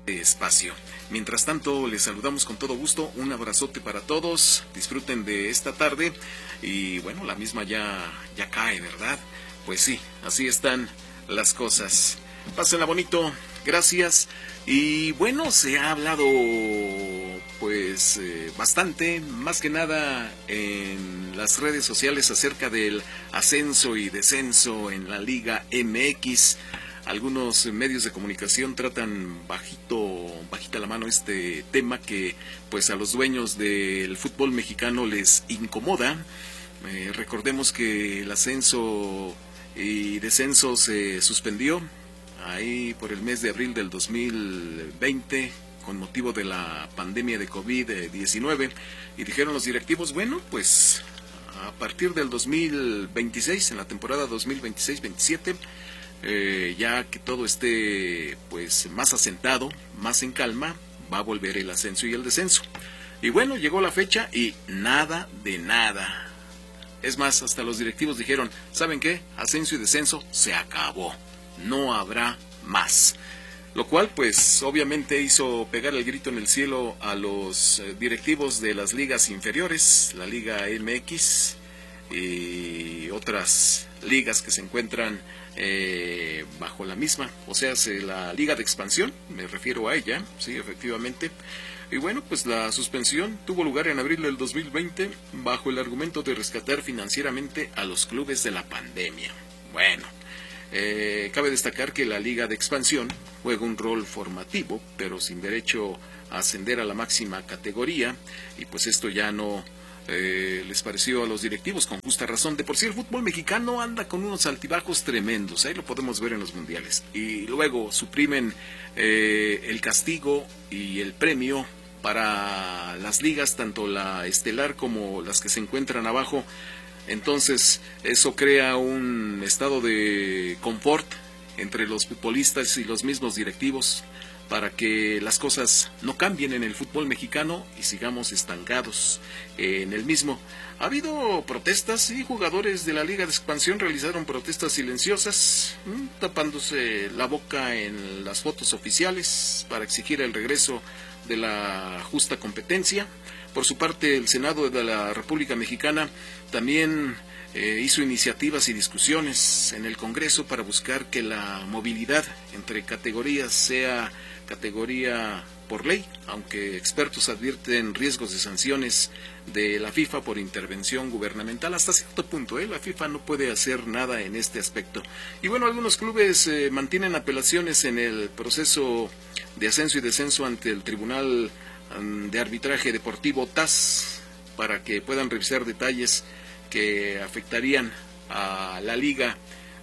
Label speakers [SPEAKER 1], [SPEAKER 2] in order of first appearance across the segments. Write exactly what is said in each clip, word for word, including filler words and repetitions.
[SPEAKER 1] espacio. Mientras tanto, les saludamos con todo gusto, un abrazote para todos, disfruten de esta tarde y bueno, la misma ya, ya cae, ¿verdad? Pues sí, así están las cosas. Pásenla bonito, gracias. Y bueno, se ha hablado pues eh, bastante, más que nada en las redes sociales acerca del ascenso y descenso en la Liga M X. Algunos medios de comunicación tratan bajito, bajita la mano este tema que pues a los dueños del fútbol mexicano les incomoda. Eh, recordemos que el ascenso y descenso se suspendió ahí por el mes de abril del dos mil veinte con motivo de la pandemia de COVID diecinueve y dijeron los directivos, bueno, pues a partir del dos mil veintiséis, en la temporada dos mil veintiséis veintisiete, Eh, ya que todo esté pues más asentado, más en calma, va a volver el ascenso y el descenso. Y bueno, llegó la fecha y nada de nada. Es más, hasta los directivos dijeron, ¿saben qué? Ascenso y descenso se acabó, no habrá más. Lo cual pues obviamente hizo pegar el grito en el cielo a los eh, directivos de las ligas inferiores, la Liga M X y otras ligas que se encuentran Eh, bajo la misma, o sea, la Liga de Expansión, me refiero a ella, sí, efectivamente. Y bueno, pues la suspensión tuvo lugar en abril del dos mil veinte bajo el argumento de rescatar financieramente a los clubes de la pandemia. Bueno, eh, cabe destacar que la Liga de Expansión juega un rol formativo, pero sin derecho a ascender a la máxima categoría, y pues esto ya no Eh, les pareció a los directivos con justa razón. De por sí el fútbol mexicano anda con unos altibajos tremendos, ahí lo podemos ver en los mundiales, y luego suprimen eh, el castigo y el premio para las ligas, tanto la estelar como las que se encuentran abajo. Entonces eso crea un estado de confort entre los futbolistas y los mismos directivos para que las cosas no cambien en el fútbol mexicano y sigamos estancados en el mismo. Ha habido protestas y jugadores de la Liga de Expansión realizaron protestas silenciosas, mmm, tapándose la boca en las fotos oficiales para exigir el regreso de la justa competencia. Por su parte, el Senado de la República Mexicana también eh, hizo iniciativas y discusiones en el Congreso para buscar que la movilidad entre categorías sea categoría por ley, aunque expertos advierten riesgos de sanciones de la FIFA por intervención gubernamental hasta cierto punto, ¿eh? La FIFA no puede hacer nada en este aspecto. Y bueno, algunos clubes eh, mantienen apelaciones en el proceso de ascenso y descenso ante el Tribunal um, de Arbitraje Deportivo T A S para que puedan revisar detalles que afectarían a la liga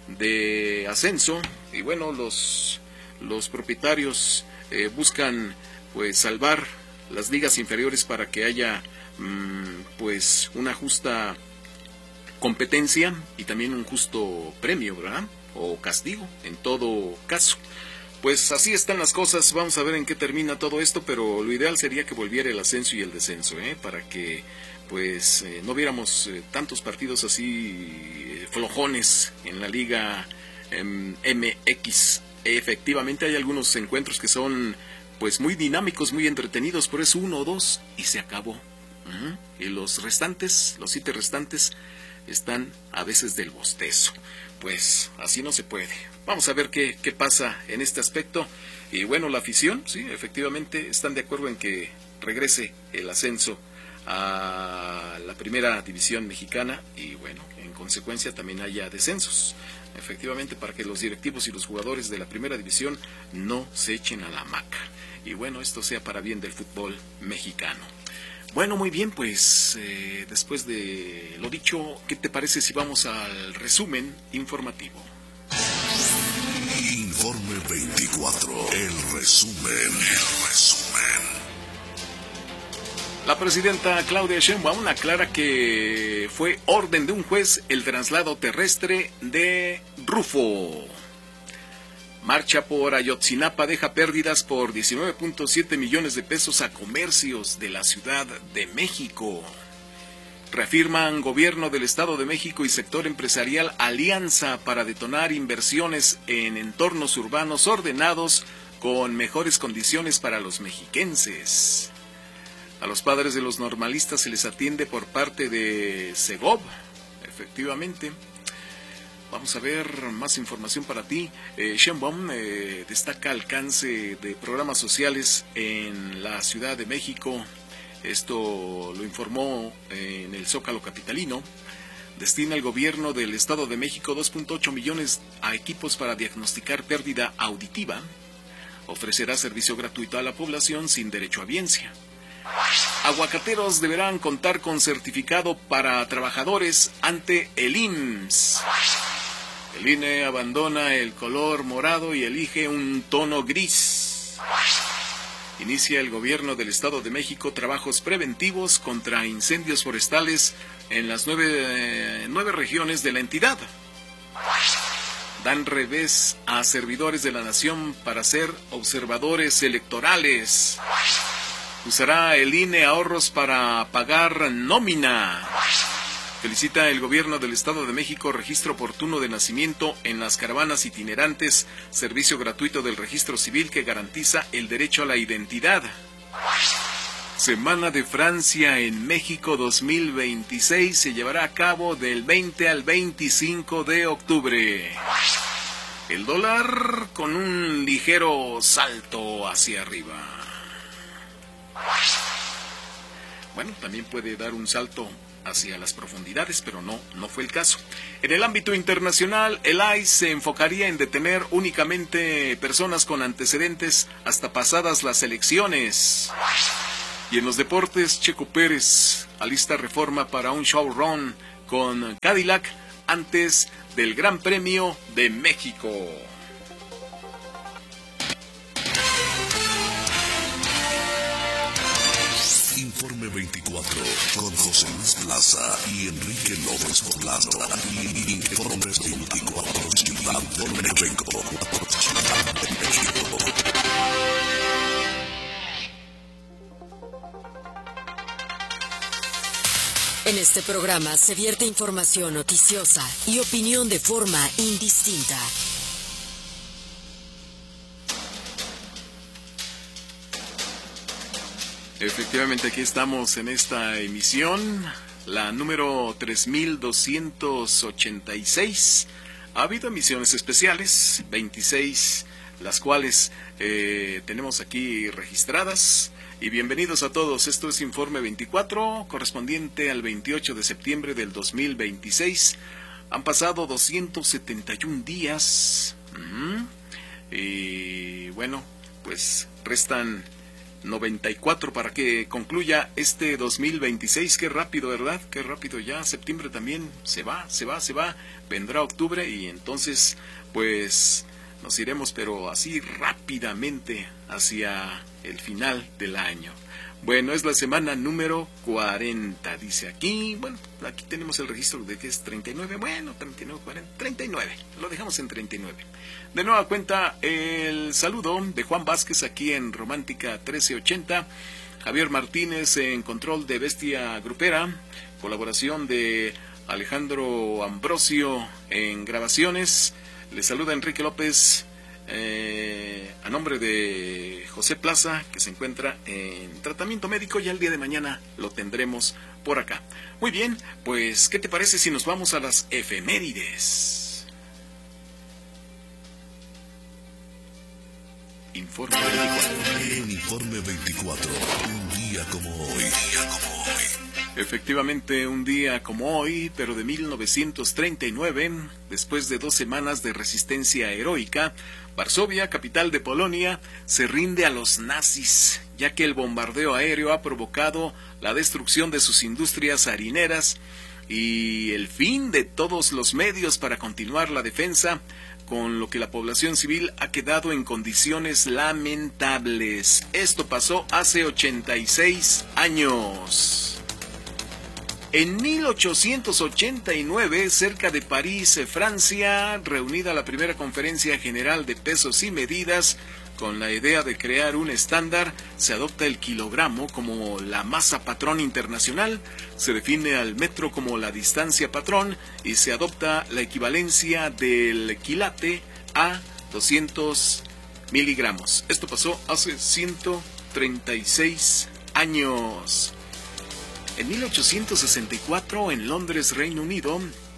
[SPEAKER 1] de ascenso. Y bueno, los, los propietarios eh, buscan pues salvar las ligas inferiores para que haya mmm, pues una justa competencia y también un justo premio, ¿verdad? O castigo, en todo caso. Pues así están las cosas, vamos a ver en qué termina todo esto, pero lo ideal sería que volviera el ascenso y el descenso, ¿eh? Para que pues eh, no viéramos eh, tantos partidos así eh, flojones en la Liga eh, M X. Efectivamente hay algunos encuentros que son pues muy dinámicos, muy entretenidos, pero es uno o dos y se acabó. Uh-huh. Y los restantes, los siete restantes, están a veces del bostezo. Pues así no se puede. Vamos a ver qué, qué pasa en este aspecto. Y bueno, la afición, sí, efectivamente, están de acuerdo en que regrese el ascenso a la primera división mexicana y bueno, en consecuencia también haya descensos. Efectivamente, para que los directivos y los jugadores de la primera división no se echen a la hamaca. Y bueno, esto sea para bien del fútbol mexicano. Bueno, muy bien, pues eh, después de lo dicho, ¿qué te parece si vamos al resumen informativo?
[SPEAKER 2] Informe veinticuatro, el resumen, el resumen.
[SPEAKER 1] La presidenta Claudia Sheinbaum aclara que fue orden de un juez el traslado terrestre de Rufo. Marcha por Ayotzinapa deja pérdidas por diecinueve punto siete millones de pesos a comercios de la Ciudad de México. Reafirman Gobierno del Estado de México y sector empresarial alianza para detonar inversiones en entornos urbanos ordenados con mejores condiciones para los mexiquenses. A los padres de los normalistas se les atiende por parte de Segov, efectivamente. Vamos a ver más información para ti. Eh, Sheinbaum eh, destaca alcance de programas sociales en la Ciudad de México. Esto lo informó eh, en el Zócalo capitalino. Destina el gobierno del Estado de México dos punto ocho millones a equipos para diagnosticar pérdida auditiva. Ofrecerá servicio gratuito a la población sin derecho a audiencia. Aguacateros deberán contar con certificado para trabajadores ante el I M S S. El I N E abandona el color morado y elige un tono gris. Inicia el gobierno del Estado de México trabajos preventivos contra incendios forestales en las nueve, eh, nueve regiones de la entidad. Dan revés a servidores de la nación para ser observadores electorales. Usará el I N E ahorros para pagar nómina. Felicita el gobierno del Estado de México registro oportuno de nacimiento en las caravanas itinerantes, servicio gratuito del registro civil que garantiza el derecho a la identidad. Semana de Francia en México dos mil veintiséis se llevará a cabo del veinte al veinticinco de octubre. El dólar con un ligero salto hacia arriba. Bueno, también puede dar un salto hacia las profundidades, pero no, no fue el caso. En el ámbito internacional, el I C E se enfocaría en detener únicamente personas con antecedentes hasta pasadas las elecciones. Y en los deportes, Checo Pérez alista reforma para un showrun con Cadillac antes del Gran Premio de México.
[SPEAKER 2] Informe veinticuatro con José Luis Plaza y Enrique López Poblano. Informe veinticuatro, Ciudad de México.
[SPEAKER 3] En este programa se vierte información noticiosa y opinión de forma indistinta.
[SPEAKER 1] Efectivamente, aquí estamos en esta emisión, la número tres mil doscientos ochenta y seis. Ha habido emisiones especiales, veintiséis, las cuales eh, tenemos aquí registradas. Y bienvenidos a todos, esto es Informe veinticuatro, correspondiente al veintiocho de septiembre del dos mil veintiséis. Han pasado doscientos setenta y un días. Uh-huh. Y bueno, pues restan noventa y cuatro para que concluya este dos mil veintiséis. Qué rápido, ¿verdad? Qué rápido ya. Septiembre también se va, se va, se va. Vendrá octubre y entonces pues nos iremos, pero así rápidamente hacia el final del año. Bueno, es la semana número cuarenta, dice aquí. Bueno, aquí tenemos el registro de que es treinta y nueve. Bueno, treinta y nueve, cuarenta, treinta y nueve. Lo dejamos en treinta y nueve. De nueva cuenta, el saludo de Juan Vázquez aquí en Romántica trece ochenta. Javier Martínez en control de Bestia Grupera. Colaboración de Alejandro Ambrosio en grabaciones. Le saluda Enrique López. Eh, a nombre de José Plaza, que se encuentra en tratamiento médico, ya el día de mañana lo tendremos por acá. Muy bien, pues ¿qué te parece si nos vamos a las efemérides? Informe veinticuatro.
[SPEAKER 2] En Informe veinticuatro, un día como hoy. Un día como hoy.
[SPEAKER 1] Efectivamente, un día como hoy, pero de mil novecientos treinta y nueve, después de dos semanas de resistencia heroica, Varsovia, capital de Polonia, se rinde a los nazis, ya que el bombardeo aéreo ha provocado la destrucción de sus industrias harineras y el fin de todos los medios para continuar la defensa, con lo que la población civil ha quedado en condiciones lamentables. Esto pasó hace ochenta y seis años. En mil ochocientos ochenta y nueve, cerca de París, Francia, reunida la primera conferencia general de pesos y medidas, con la idea de crear un estándar, se adopta el kilogramo como la masa patrón internacional, se define al metro como la distancia patrón y se adopta la equivalencia del quilate a doscientos miligramos. Esto pasó hace ciento treinta y seis años. En mil ochocientos sesenta y cuatro, en Londres, Reino Unido,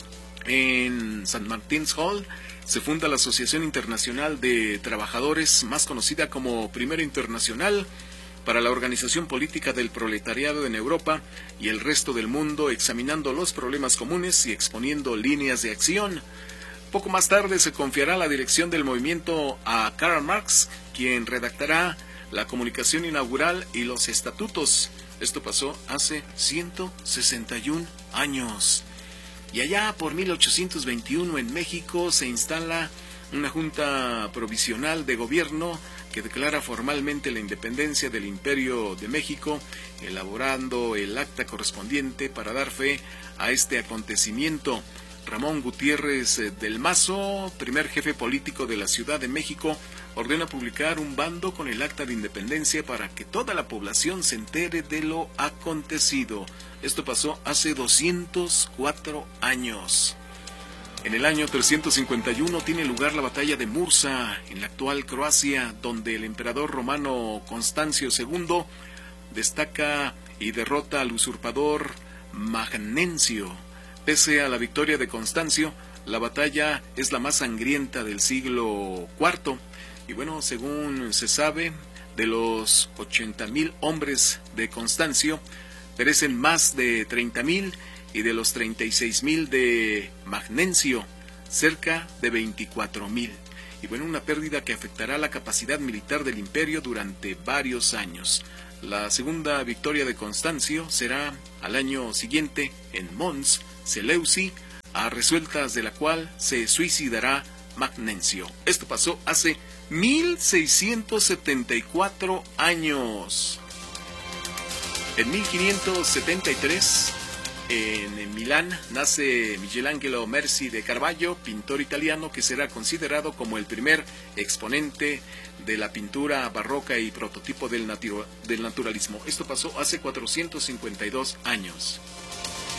[SPEAKER 1] en Saint Martin's Hall, se funda la Asociación Internacional de Trabajadores, más conocida como Primera Internacional, para la organización política del proletariado en Europa y el resto del mundo, examinando los problemas comunes y exponiendo líneas de acción. Poco más tarde se confiará la dirección del movimiento a Karl Marx, quien redactará la comunicación inaugural y los estatutos. Esto pasó hace ciento sesenta y un años. Y allá por mil ochocientos veintiuno en México se instala una junta provisional de gobierno que declara formalmente la independencia del Imperio de México, elaborando el acta correspondiente para dar fe a este acontecimiento. Ramón Gutiérrez del Mazo, primer jefe político de la Ciudad de México, ordena publicar un bando con el acta de independencia para que toda la población se entere de lo acontecido. Esto pasó hace doscientos cuatro años. En el año trescientos cincuenta y uno tiene lugar la batalla de Mursa, en la actual Croacia, donde el emperador romano Constancio segundo destaca y derrota al usurpador Magnencio. Pese a la victoria de Constancio, la batalla es la más sangrienta del siglo cuarto. Y bueno, según se sabe, de los ochenta mil hombres de Constancio, perecen más de treinta mil, y de los treinta y seis mil de Magnencio, cerca de veinticuatro mil. Y bueno, una pérdida que afectará la capacidad militar del imperio durante varios años. La segunda victoria de Constancio será al año siguiente en Mons, Seleuci, a resueltas de la cual se suicidará Magnencio. Esto pasó hace mil seiscientos setenta y cuatro años. En mil quinientos setenta y tres, en Milán, nace Michelangelo Merci de Caravaggio, pintor italiano que será considerado como el primer exponente de la pintura barroca y prototipo del, natu- del naturalismo. Esto pasó hace cuatrocientos cincuenta y dos años.